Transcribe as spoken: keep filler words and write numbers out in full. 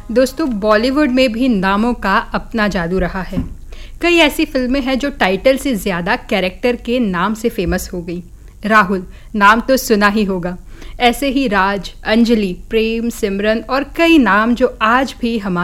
दोस्तों, बॉलीवुड में भी नामों का अपना जादू रहा है। कई ऐसी फिल्में हैं जो टाइटल से ज़्यादा कैरेक्टर के नाम से फेमस हो गई। राहुल नाम तो सुना ही होगा। ऐसे ही राज, अंजलि, प्रेम, सिमरन और कई नाम जो आज भी हमारे